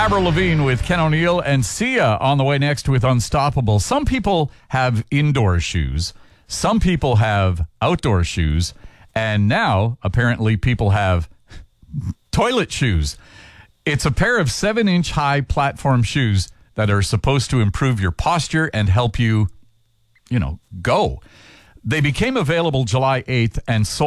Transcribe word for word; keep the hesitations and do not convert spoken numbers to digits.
Avril Lavigne with Ken O'Neill and Sia on the way next with Unstoppable. Some people have indoor shoes. Some people have outdoor shoes. And now, apparently, people have toilet shoes. It's a pair of seven-inch high platform shoes that are supposed to improve your posture and help you, you know, go. They became available July eighth and sold